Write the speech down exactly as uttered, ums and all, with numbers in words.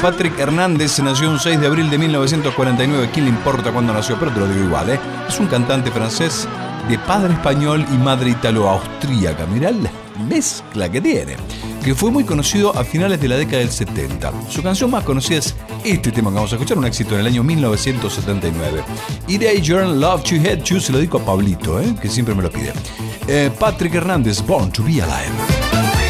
Patrick Hernández nació un seis de abril de mil novecientos cuarenta y nueve. ¿Quién le importa cuándo nació? Pero te lo digo igual, ¿eh? Es un cantante francés de padre español y madre italo-austríaca. Mirá la mezcla que tiene. Que fue muy conocido a finales de la década del setenta. Su canción más conocida es este tema que vamos a escuchar, un éxito en el año mil novecientos setenta y nueve. Iré Journal Love to Head You, se lo dedico a Pablito, ¿eh? Que siempre me lo pide. Eh, Patrick Hernández, Born to be Alive.